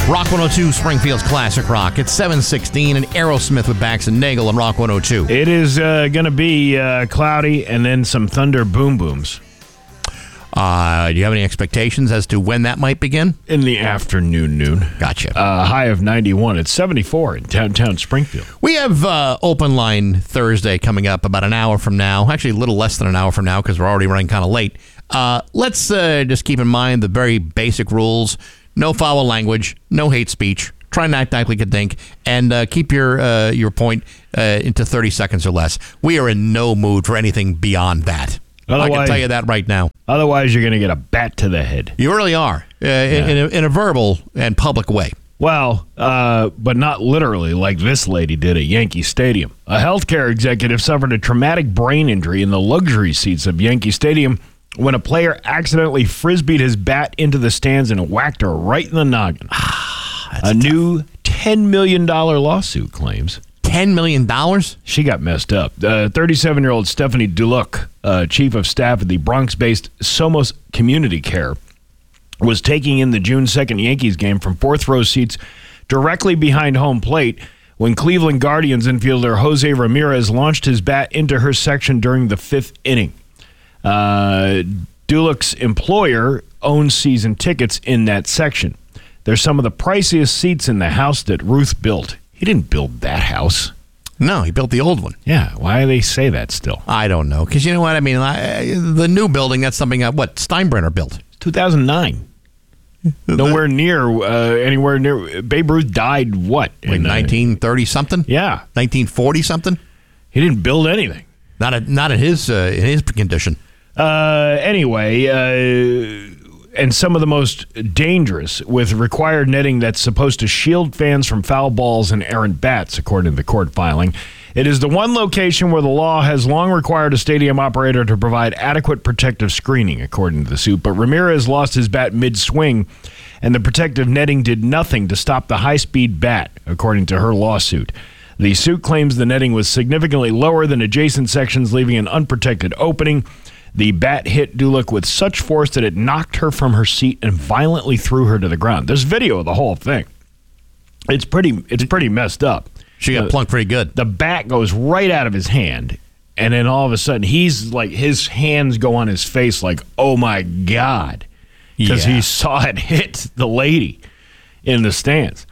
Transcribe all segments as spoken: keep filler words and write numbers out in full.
Rock one oh two, Springfield's Classic Rock. It's seven sixteen, and Aerosmith with Bax and Nagel on Rock one oh two. It is uh, going to be uh, cloudy and then some thunder boom booms. Uh, do you have any expectations as to when that might begin? In the afternoon, noon. Gotcha. Uh, high of ninety-one. It's seventy-four in downtown Springfield. We have uh, Open Line Thursday coming up about an hour from now. Actually, a little less than an hour from now because we're already running kind of late. Uh, let's uh, just keep in mind the very basic rules. No foul language, no hate speech. Try not to act like a dink, and uh, keep your uh, your point uh, into thirty seconds or less. We are in no mood for anything beyond that. Otherwise, I can tell you that right now. Otherwise, you're going to get a bat to the head. You really are, uh, yeah. in, in, a, in a verbal and public way. Well, uh, but not literally like this lady did at Yankee Stadium. A healthcare executive suffered a traumatic brain injury in the luxury seats of Yankee Stadium when a player accidentally frisbeed his bat into the stands and whacked her right in the noggin. a tough. New ten million dollars lawsuit claims. ten million dollars? She got messed up. Uh, thirty-seven-year-old Stephanie Duluc, uh, chief of staff at the Bronx-based Somos Community Care, was taking in the June second Yankees game from fourth-row seats directly behind home plate when Cleveland Guardians infielder Jose Ramirez launched his bat into her section during the fifth inning. Uh, Duluc's employer owns season tickets in that section. They're some of the priciest seats in the house that Ruth built. He didn't build that house. No, he built the old one. Yeah, why do they say that still? I don't know. Because you know what? I mean, I, the new building, that's something, uh, what, Steinbrenner built. two thousand nine. Nowhere near, uh, anywhere near. Babe Ruth died, what? Like nineteen thirty-something? Yeah. nineteen forty-something? He didn't build anything. Not a, not in his, uh, in his condition. Uh, anyway, uh... and some of the most dangerous, with required netting that's supposed to shield fans from foul balls and errant bats, according to the court filing. It is the one location where the law has long required a stadium operator to provide adequate protective screening, according to the suit. But Ramirez lost his bat mid-swing, and the protective netting did nothing to stop the high-speed bat, according to her lawsuit. The suit claims the netting was significantly lower than adjacent sections, leaving an unprotected opening. The bat hit Duluc with such force that it knocked her from her seat and violently threw her to the ground. There's video of the whole thing. It's pretty it's pretty messed up. She got the, plunked pretty good. The bat goes right out of his hand, and then all of a sudden, he's like, his hands go on his face like, oh my God, because yeah. he saw it hit the lady in the stands.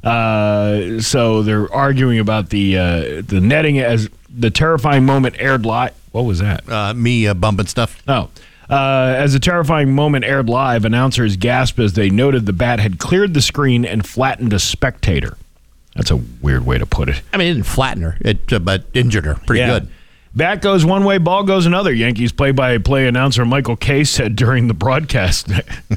Uh, so they're arguing about the uh, the netting as the terrifying moment aired live. What was that? Uh, me uh, bumping stuff. Oh. Uh, as the terrifying moment aired live, announcers gasped as they noted the bat had cleared the screen and flattened a spectator. That's a weird way to put it. I mean, it didn't flatten her, it, uh, but injured her pretty yeah. good. Bat goes one way, ball goes another. Yankees play-by-play announcer Michael Kay said during the broadcast.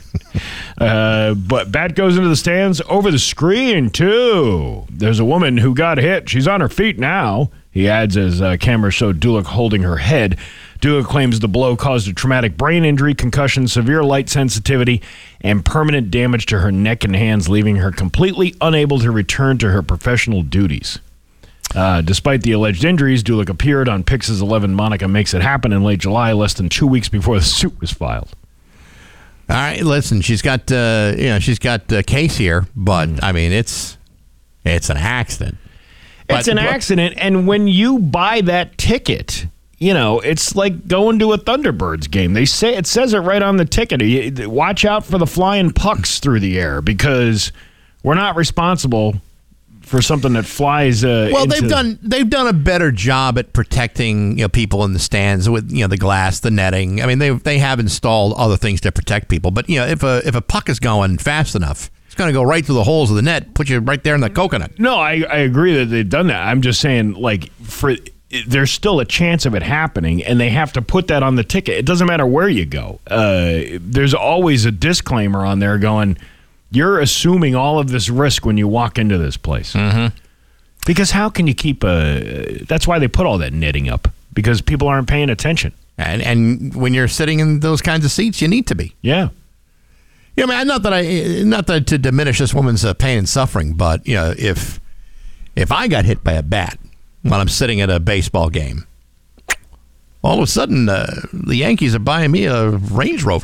uh, but bat goes into the stands over the screen, too. There's a woman who got hit. She's on her feet now, he adds as uh, camera showed Duluc holding her head. Duluc claims the blow caused a traumatic brain injury, concussion, severe light sensitivity, and permanent damage to her neck and hands, leaving her completely unable to return to her professional duties. Uh, despite the alleged injuries, Duluc appeared on Pix's eleven Monica Makes It Happen in late July, less than two weeks before the suit was filed. All right, listen, she's got uh, you know she's got a case here, but mm. I mean it's it's an accident. It's but, an accident, and when you buy that ticket, you know, it's like going to a Thunderbirds game. They say it says it right on the ticket. Watch out for the flying pucks through the air because we're not responsible for something that flies. Uh, well, into they've done they've done a better job at protecting you know people in the stands with you know the glass, the netting. I mean, they they have installed other things to protect people. But you know, if a if a puck is going fast enough, it's going to go right through the holes of the net, put you right there in the coconut. No, I I agree that they've done that. I'm just saying, like for. There's still a chance of it happening, and they have to put that on the ticket. It doesn't matter where you go. Uh, there's always a disclaimer on there going, you're assuming all of this risk when you walk into this place. Mm-hmm. Because how can you keep a... That's why they put all that netting up, because people aren't paying attention. And and when you're sitting in those kinds of seats, you need to be. Yeah. Yeah, I mean, not that I, not that to diminish this woman's uh, pain and suffering, but you know, if if I got hit by a bat when I'm sitting at a baseball game, all of a sudden uh, the Yankees are buying me a Range Rover.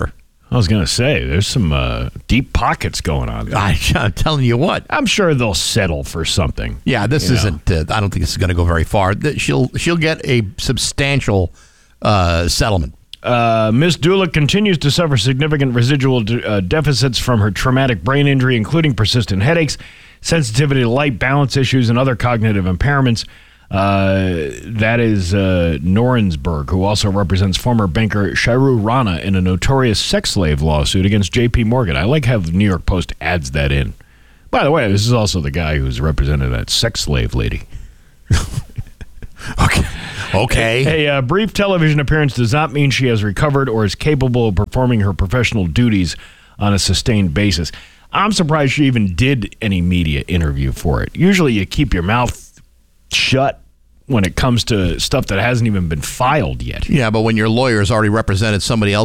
I was going to say, there's some uh, deep pockets going on there. I, I'm telling you what. I'm sure they'll settle for something. Yeah, this you isn't. Uh, I don't think this is going to go very far. Th- She'll she'll get a substantial uh, settlement. Uh, Miss Dula continues to suffer significant residual de- uh, deficits from her traumatic brain injury, including persistent headaches, sensitivity to light, balance issues, and other cognitive impairments. Uh, that is uh, Norensberg, who also represents former banker Shairu Rana in a notorious sex slave lawsuit against J P Morgan. I like how the New York Post adds that in. By the way, this is also the guy who's represented that sex slave lady. Okay. Okay. A, a brief television appearance does not mean she has recovered or is capable of performing her professional duties on a sustained basis. I'm surprised she even did any media interview for it. Usually you keep your mouth shut when it comes to stuff that hasn't even been filed yet. Yeah, but when your lawyer's already represented somebody else